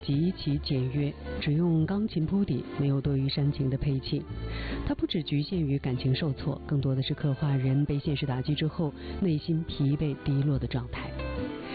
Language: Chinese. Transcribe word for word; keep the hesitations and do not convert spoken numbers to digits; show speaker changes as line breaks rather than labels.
极其简约，只用钢琴铺底，没有多余煽情的配器。它不只局限于感情受挫，更多的是刻画人被现实打击之后内心疲惫低落的状态。